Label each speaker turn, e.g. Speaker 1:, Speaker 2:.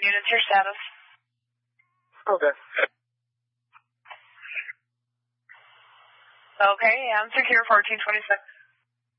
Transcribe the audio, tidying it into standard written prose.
Speaker 1: units, your status.
Speaker 2: Okay.
Speaker 1: Okay, and secure 1426.